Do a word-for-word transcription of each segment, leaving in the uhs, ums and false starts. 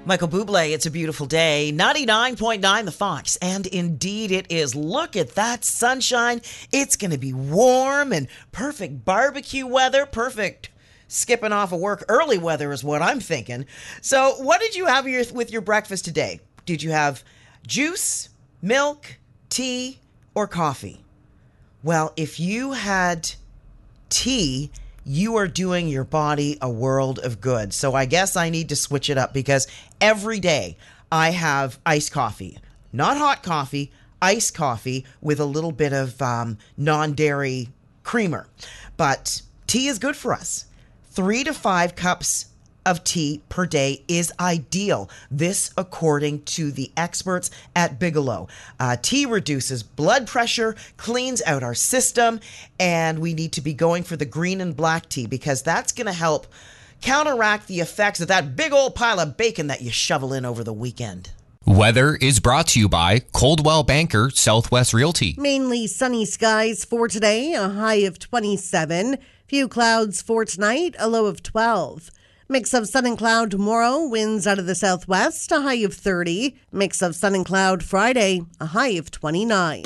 Michael Bublé, It's a Beautiful Day, ninety-nine point nine The Fox. And indeed it is. Look at that sunshine. It's going to be warm and perfect barbecue weather. Perfect skipping off of work early weather is what I'm thinking. So what did you have your, with your breakfast today? Did you have juice, milk, tea, or coffee? Well, if you had tea, you are doing your body a world of good. So I guess I need to switch it up because every day I have iced coffee. Not hot coffee, iced coffee with a little bit of um, non-dairy creamer. But tea is good for us. Three to five cups of tea per day is ideal. This according to the experts at Bigelow. Uh, tea reduces blood pressure, cleans out our system, and we need to be going for the green and black tea because that's going to help counteract the effects of that big old pile of bacon that you shovel in over the weekend. Weather is brought to you by Coldwell Banker Southwest Realty. Mainly sunny skies for today, a high of twenty-seven. Few clouds for tonight, a low of twelve. Mix of sun and cloud tomorrow, winds out of the southwest, a high of thirty. Mix of sun and cloud Friday, a high of twenty-nine.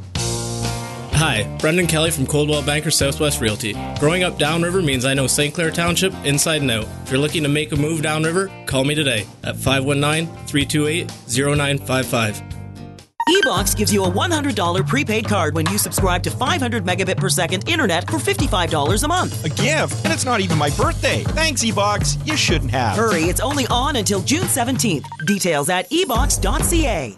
Hi, Brendan Kelly from Coldwell Banker Southwest Realty. Growing up downriver means I know Saint Clair Township inside and out. If you're looking to make a move downriver, call me today at five one nine, three two eight, zero nine five five. eBox gives you a one hundred dollars prepaid card when you subscribe to five hundred megabit per second internet for fifty-five dollars a month. A gift? And it's not even my birthday. Thanks, eBox. You shouldn't have. Hurry, it's only on until June seventeenth. Details at e box dot c a.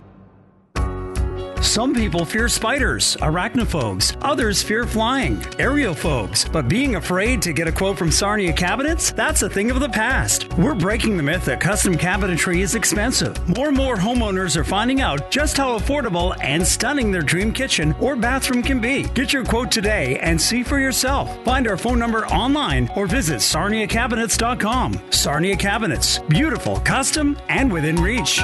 Some people fear spiders, arachnophobes. Others fear flying, aerophobes. But being afraid to get a quote from Sarnia Cabinets? That's a thing of the past. We're breaking the myth that custom cabinetry is expensive. More and more homeowners are finding out just how affordable and stunning their dream kitchen or bathroom can be. Get your quote today and see for yourself. Find our phone number online or visit sarnia cabinets dot com. Sarnia Cabinets. Beautiful, custom, and within reach.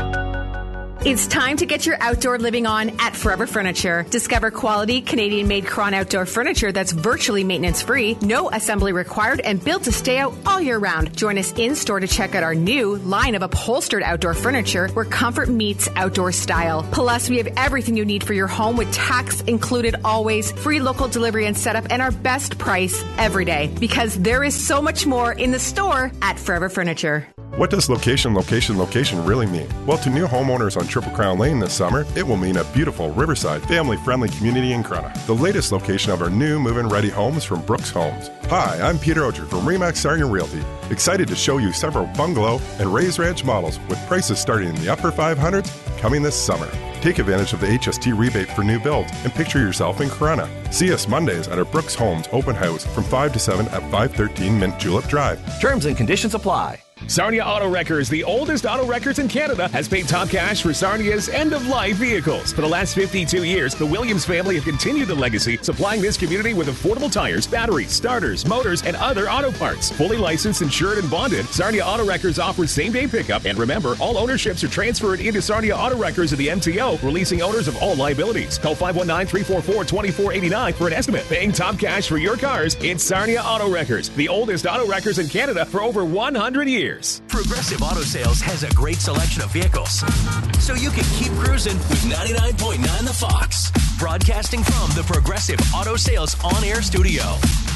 It's time to get your outdoor living on at Forever Furniture. Discover quality Canadian-made Cron outdoor furniture that's virtually maintenance-free, no assembly required, and built to stay out all year round. Join us in-store to check out our new line of upholstered outdoor furniture where comfort meets outdoor style. Plus, we have everything you need for your home with tax included always, free local delivery and setup, and our best price every day. Because there is so much more in the store at Forever Furniture. What does location, location, location really mean? Well, to new homeowners on Triple Crown Lane this summer, it will mean a beautiful riverside, family-friendly community in Corunna. The latest location of our new move-in ready homes from Brooks Homes. Hi, I'm Peter Oger from Remax Sarnia Realty. Excited to show you several bungalow and raised ranch models with prices starting in the upper five hundreds coming this summer. Take advantage of the H S T rebate for new builds and picture yourself in Corunna. See us Mondays at our Brooks Homes open house from five to seven at five thirteen Mint Julep Drive. Terms and conditions apply. Sarnia Auto Wreckers, the oldest auto wreckers in Canada, has paid top cash for Sarnia's end-of-life vehicles. For the last fifty-two years, the Williams family have continued the legacy, supplying this community with affordable tires, batteries, starters, motors, and other auto parts. Fully licensed, insured, and bonded, Sarnia Auto Wreckers offers same-day pickup. And remember, all ownerships are transferred into Sarnia Auto Wreckers of the M T O, releasing owners of all liabilities. Call five one nine, three four four, two four eight nine for an estimate. Paying top cash for your cars, it's Sarnia Auto Wreckers, the oldest auto wreckers in Canada for over one hundred years. Progressive Auto Sales has a great selection of vehicles, so you can keep cruising with ninety-nine point nine The Fox. Broadcasting from the Progressive Auto Sales on-air studio.